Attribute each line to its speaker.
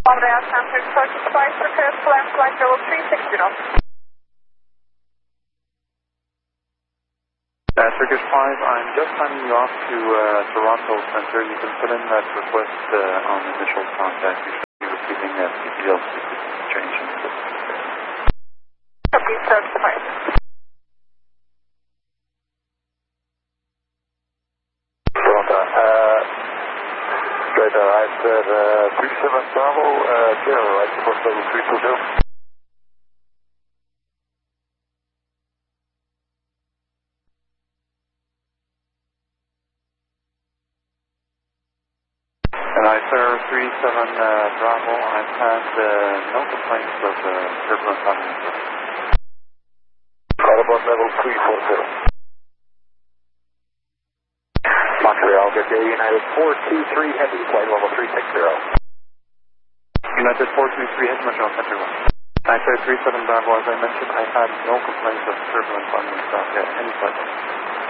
Speaker 1: Montreal Center, Turkish Flight, prepare to land flight level 360.
Speaker 2: Turkish 5, I'm just signing you off to Toronto Center. You can put in that request on initial contact. You should be receiving that CPL change in the system.
Speaker 1: Copy, Turkish 5.
Speaker 3: Toronto, straight ahead, 37 Bravo, zero, right, support level 320.
Speaker 2: And I, sir, 37 Bravo, I've had no complaints of turbulence on the network.
Speaker 3: Call level 340. Montreal, good day, United 423 Heavy, flight level 360.
Speaker 2: United 423 Heavy, Montreal Center 1. I, sir, 37 Bravo, as I mentioned, I've had no complaints of turbulence on the any flight.